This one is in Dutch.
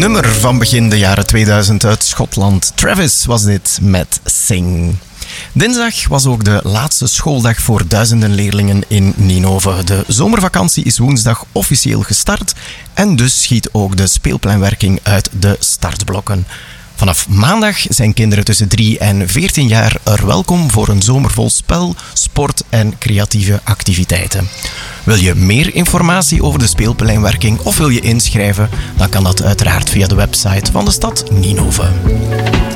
nummer van begin de jaren 2000 uit Schotland. Travis was dit met Sing. Dinsdag was ook de laatste schooldag voor duizenden leerlingen in Ninove. De zomervakantie is woensdag officieel gestart en dus schiet ook de speelpleinwerking uit de startblokken. Vanaf maandag zijn kinderen tussen 3 en 14 jaar er welkom voor een zomer vol spel, sport en creatieve activiteiten. Wil je meer informatie over de speelpleinwerking of wil je inschrijven? Dan kan dat uiteraard via de website van de stad Ninove.